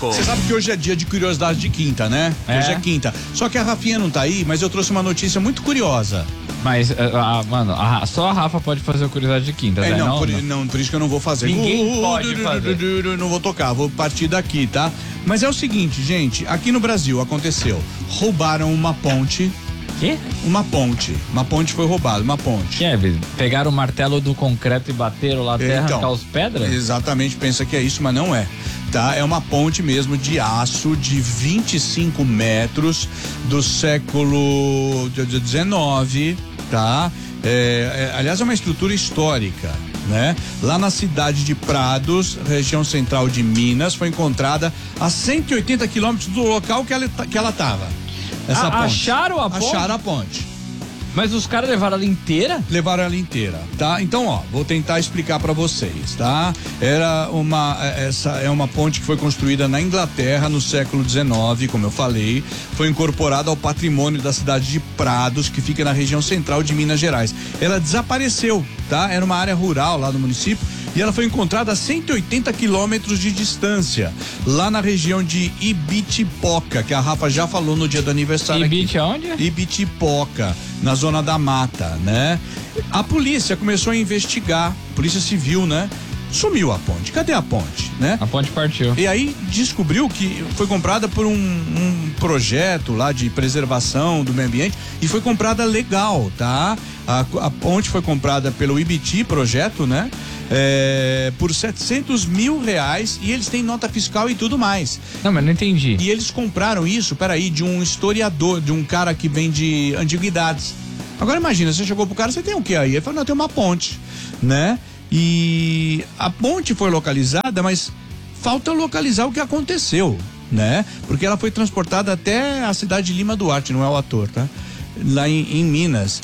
Você sabe que hoje é dia de curiosidade de quinta, né? Hoje é quinta. Só que a Rafinha não tá aí, mas eu trouxe uma notícia muito curiosa. Mas, mano, só a Rafa pode fazer a curiosidade de quinta, né? Não, por isso que eu não vou fazer. Ninguém pode fazer. Não vou tocar, vou partir daqui, tá? Mas é o seguinte, gente, aqui no Brasil aconteceu. Roubaram uma ponte. Quê? Uma ponte foi roubada, uma ponte. Pegaram o martelo do concreto e bateram lá até arrancar os pedras? Exatamente, pensa que é isso, mas não é. Tá? É uma ponte mesmo de aço de 25 metros do século XIX, tá? Aliás, é uma estrutura histórica, né? Lá na cidade de Prados, região central de Minas, foi encontrada a 180 quilômetros do local que ela estava. Essa ponte. Acharam a ponte? Acharam a ponte. Mas os caras levaram ela inteira? Levaram ela inteira, tá? Então, vou tentar explicar pra vocês, tá? Essa é uma ponte que foi construída na Inglaterra no século XIX, como eu falei, foi incorporada ao patrimônio da cidade de Prados, que fica na região central de Minas Gerais. Ela desapareceu, tá? Era uma área rural lá no município e ela foi encontrada a 180 quilômetros de distância, lá na região de Ibitipoca, que a Rafa já falou no dia do aniversário. Aonde? Ibitipoca, na zona da mata, né? A polícia começou a investigar, polícia civil, né? Sumiu a ponte. Cadê a ponte, né? A ponte partiu. E aí descobriu que foi comprada por um projeto lá de preservação do meio ambiente e foi comprada legal, tá? A ponte foi comprada pelo Ibiti Projeto, né? Por R$700 mil e eles têm nota fiscal e tudo mais. Não, mas não entendi. E eles compraram isso, de um historiador, de um cara que vende antiguidades. Agora imagina, você chegou pro cara, você tem o que aí? Ele falou, não, tem uma ponte, né? E a ponte foi localizada, mas falta localizar o que aconteceu, né? Porque ela foi transportada até a cidade de Lima Duarte, não é o ator, tá? Lá em Minas.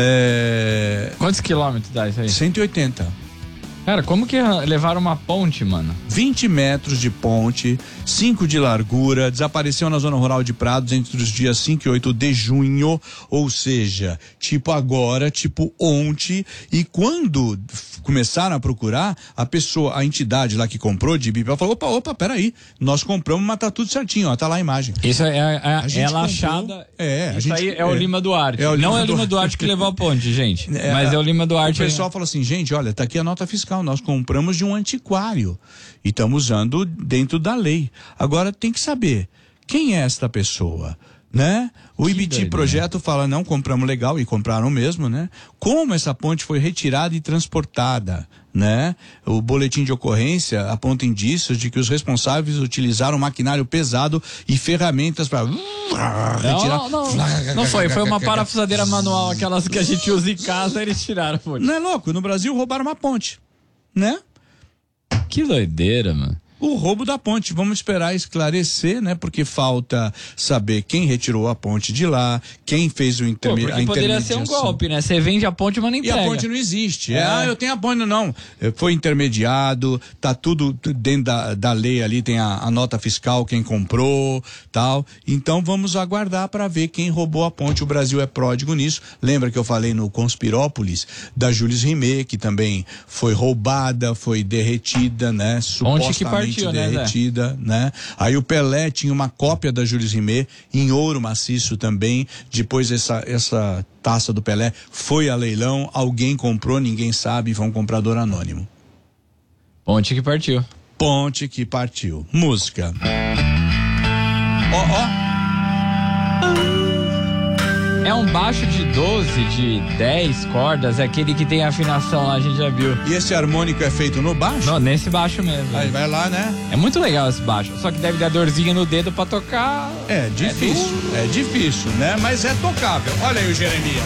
Quantos quilômetros dá isso aí? 180. Cara, como que levaram uma ponte, mano? 20 metros de ponte, 5 de largura, desapareceu na zona rural de Prados entre os dias 5 e 8 de junho, ou seja, tipo agora, tipo ontem, e quando começaram a procurar, a entidade lá que comprou de Bíblia falou, opa, peraí, nós compramos, mas tá tudo certinho, ó, tá lá a imagem. Isso ela achada, isso aí é o Lima Duarte, não é o Lima Duarte que levou a ponte, gente, mas é o Lima Duarte. O pessoal falou assim, gente, olha, tá aqui a nota fiscal, nós compramos de um antiquário e estamos usando dentro da lei. Agora tem que saber quem é esta pessoa, né? O Ibiti Projeto fala, não, compramos legal, e compraram mesmo, né? Como essa ponte foi retirada e transportada, né? O boletim de ocorrência aponta indícios de que os responsáveis utilizaram maquinário pesado e ferramentas para retirar. Não foi uma parafusadeira manual, aquelas que a gente usa em casa, eles tiraram. Pô. Não é louco? No Brasil roubaram uma ponte, né? Que doideira, mano. O roubo da ponte, vamos esperar esclarecer, né? Porque falta saber quem retirou a ponte de lá, quem fez o intermediação. Porque poderia ser um golpe, né? Você vende a ponte, mas não entrega. E a ponte não existe. Eu tenho a ponte, não. Foi intermediado, tá tudo dentro da lei ali, tem a nota fiscal, quem comprou, tal. Então vamos aguardar para ver quem roubou a ponte. O Brasil é pródigo nisso. Lembra que eu falei no Conspirópolis da Jules Rimet, que também foi roubada, foi derretida, né? Supostamente derretida, né? Aí o Pelé tinha uma cópia da Jules Rimet em ouro maciço também. Depois essa taça do Pelé foi a leilão, alguém comprou, ninguém sabe, foi um comprador anônimo. Ponte que partiu. Ponte que partiu. Música. É um baixo de 12, de 10 cordas, é aquele que tem afinação lá, a gente já viu. E esse harmônico é feito no baixo? Não, nesse baixo mesmo. Aí vai lá, né? É muito legal esse baixo, só que deve dar dorzinha no dedo pra tocar. É difícil, né? Mas é tocável. Olha aí o Jeremias.